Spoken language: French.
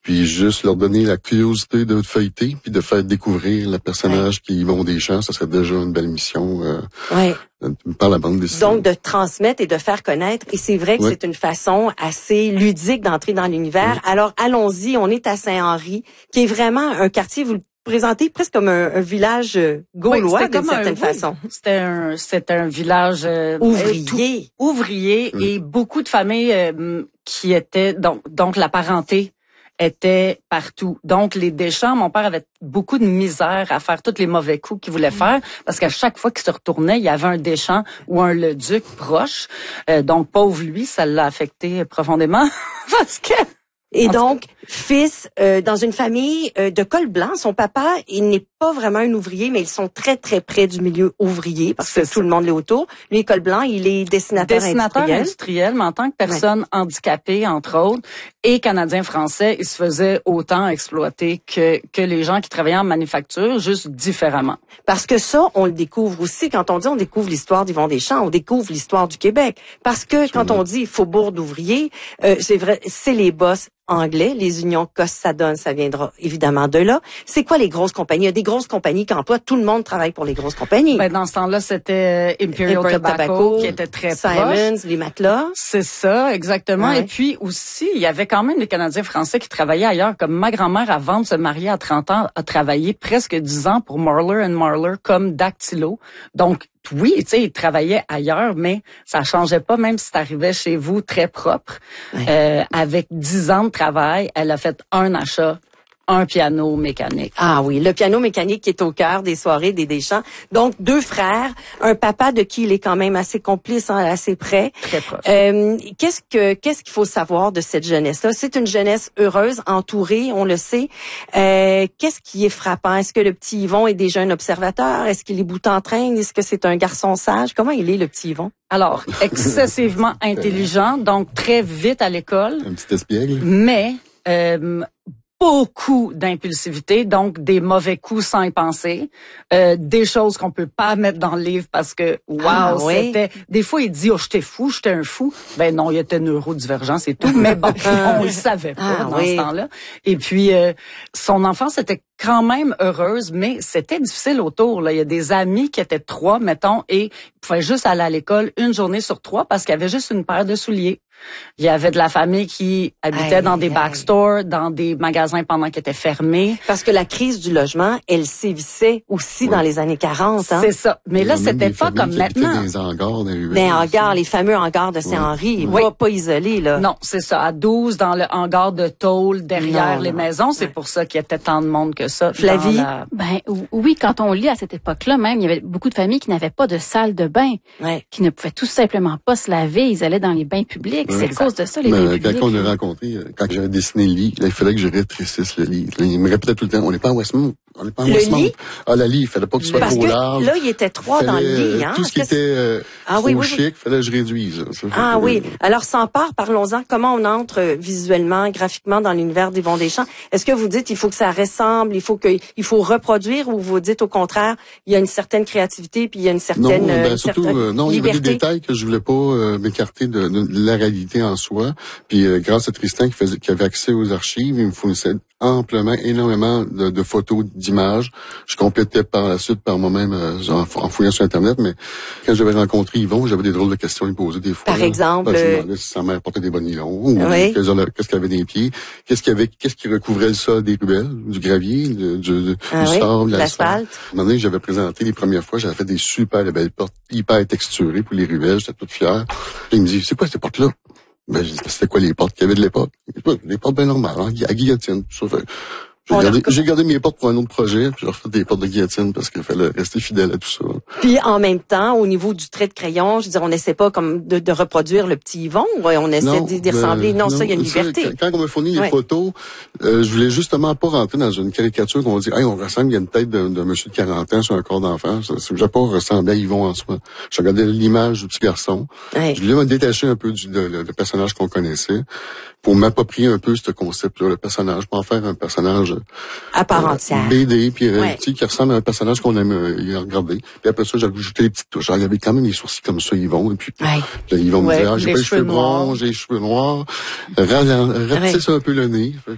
puis juste leur donner la curiosité de feuilleter, puis de faire découvrir le personnage qui Yvon Deschamps, ça serait déjà une belle mission par la bande dessinée. Donc, de transmettre et de faire connaître. Et c'est vrai que c'est une façon assez ludique d'entrer dans l'univers. Alors, allons-y, on est à Saint-Henri, qui est vraiment un quartier, vous le présentez presque comme un village gaulois d'une certaine façon. C'était un village ouvrier et beaucoup de familles qui étaient donc la parenté était partout. Donc, les Deschamps, mon père avait beaucoup de misère à faire tous les mauvais coups qu'il voulait faire, parce qu'à chaque fois qu'il se retournait, il y avait un Deschamps ou un Leduc proche. Donc, pauvre lui, ça l'a affecté profondément, parce que... Et donc, fils dans une famille de col blanc, son papa, il n'est pas vraiment un ouvrier, mais ils sont très, très près du milieu ouvrier, parce que tout le monde l'est autour. Lui, col blanc, il est dessinateur industriel, mais en tant que personne handicapée, entre autres, et Canadien-Français, il se faisait autant exploiter que les gens qui travaillaient en manufacture, juste différemment. Parce que ça, on le découvre aussi. Quand on dit on découvre l'histoire d'Yvon Deschamps, on découvre l'histoire du Québec. Parce que quand on dit faubourg d'ouvriers, c'est vrai, c'est les boss anglais, les unions Cossadone, ça viendra évidemment de là. C'est quoi les grosses compagnies? Il y a des grosses compagnies qui emploient, tout le monde travaille pour les grosses compagnies. Ben, dans ce temps-là, c'était Imperial Tobacco qui était très Simons, proche. les matelas. C'est ça, exactement. Ouais. Et puis aussi, il y avait quand même des Canadiens français qui travaillaient ailleurs. Comme ma grand-mère, avant de se marier à 30 ans, a travaillé presque 10 ans pour Marler & Marler comme dactylo. Donc, oui, tu sais, il travaillait ailleurs, mais ça changeait pas, même si t'arrivais chez vous très propre. Avec 10 ans de travail, elle a fait un achat, un piano mécanique. Ah oui, le piano mécanique qui est au cœur des soirées des Deschamps. Donc, 2 frères, un papa de qui il est quand même assez complice, assez près. Très proche. Qu'est-ce qu'il faut savoir de cette jeunesse-là? C'est une jeunesse heureuse, entourée, on le sait. Qu'est-ce qui est frappant? Est-ce que le petit Yvon est déjà un observateur? Est-ce qu'il est bout en train? Est-ce que c'est un garçon sage? Comment il est, le petit Yvon? Alors, excessivement intelligent, donc très vite à l'école. Un petit espiègle. Mais... beaucoup d'impulsivité, donc des mauvais coups sans y penser, des choses qu'on peut pas mettre dans le livre parce que c'était des fois il dit j'étais un fou. Ben non, il était neurodivergent, c'est tout, mais bon, on le savait pas dans ce temps-là. Et puis son enfance était quand même heureuse, mais c'était difficile autour là, il y a des amis qui étaient 3 mettons et ils pouvaient juste aller à l'école une journée sur 3 parce qu'il y avait juste une paire de souliers. Il y avait de la famille qui habitait dans des backstores, dans des magasins pendant qu'ils étaient fermés. Parce que la crise du logement, elle sévissait aussi dans les années 40. Hein? C'est ça. Mais là, c'était pas comme maintenant. Des hangars, des hangars, les fameux hangars de Saint-Henri, pas isolés, là. Non, c'est ça. À 12, dans le hangar de tôle, derrière les maisons. C'est pour ça qu'il y avait tant de monde que ça. Flavie? Ben, oui, quand on lit à cette époque-là, même, il y avait beaucoup de familles qui n'avaient pas de salle de bain. Qui ne pouvaient tout simplement pas se laver. Ils allaient dans les bains publics. C'est à cause de ça, les bains publics. Quand on a rencontré, quand j'avais dessiné le lit, là, il fallait que je rétrécisse le lit. Là, il me répétait tout le temps, on n'est pas à Westmount. Le lit? Ah, le lit, il fallait pas que ce soit trop large. Là, il était 3 dans le lit, hein. Tout ce qui était trop chic, fallait que je réduise. Oui. Alors, sans part, parlons-en. Comment on entre visuellement, graphiquement dans l'univers d'Yvon Deschamps? Est-ce que vous dites, il faut que ça ressemble, il faut reproduire, ou vous dites au contraire, il y a une certaine créativité, puis il y a une certaine, non, il y avait des détails que je voulais pas m'écarter de la réalité en soi. Puis, grâce à Tristan qui avait accès aux archives, il me fournissait amplement, énormément de photos, d'images. Je complétais par la suite par moi-même en fouillant sur Internet, mais quand j'avais rencontré Yvon, j'avais des drôles de questions à lui poser des fois. Par exemple? Je me demandais si sa mère portait des bas nylons, ou qu'est-ce qu'elle avait des pieds, qu'est-ce qui recouvrait le sol des ruelles, du gravier, du sable, de l'asphalte. À un moment donné, j'avais présenté les premières fois, j'avais fait des super belles portes, hyper texturées pour les ruelles, j'étais toute fière. Il me dit, c'est quoi ces portes-là? Ben, c'était quoi les portes qu'il y avait de l'époque? Des portes bien normales, à guillotine. J'ai gardé mes portes pour un autre projet, puis j'ai refait des portes de guillotine parce qu'il fallait rester fidèle à tout ça. Puis en même temps, au niveau du trait de crayon, je veux dire, on n'essaie pas comme de reproduire le petit Yvon, on essaie d'y ressembler. Non, ça, il y a une liberté. Quand on m'a fourni les photos, je voulais justement pas rentrer dans une caricature qu'on va dire, on ressemble, il y a une tête d'un monsieur de 40 ans sur un corps d'enfant. Je voulais pas ressembler à Yvon en soi. Je regardais l'image du petit garçon. Je voulais me détacher un peu du personnage qu'on connaissait pour m'approprier un peu ce concept-là, le personnage, pour en faire un personnage à part entière. BD, puis qui ressemble à un personnage qu'on aime regarder. Puis après ça, j'ai ajouté les petites touches. Il y avait quand même des sourcils comme ça, Yvon. Et puis là, Yvon me disait, j'ai pas les cheveux bruns, j'ai les cheveux noirs. Ratissez un peu le nez.